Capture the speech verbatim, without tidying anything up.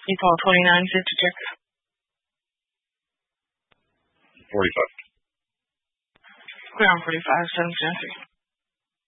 You call twenty-nine fifty check. forty-five. Ground forty-five, seven percent three.